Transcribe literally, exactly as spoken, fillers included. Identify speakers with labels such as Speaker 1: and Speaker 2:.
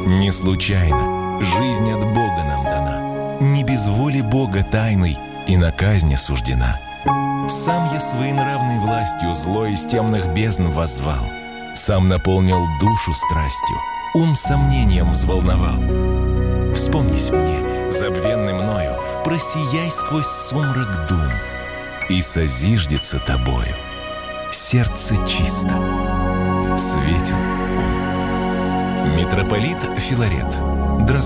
Speaker 1: Не случайно жизнь от Бога нам дана, не без воли Бога тайной и на казнь суждена. Сам я своенравной властью зло из темных бездн воззвал, сам наполнил душу страстью, ум сомнением взволновал. Вспомнись мне, забвенный мною, просияй сквозь сумрак дум, и созиждется тобою сердце чисто, светен ум. Митрополит Филарет.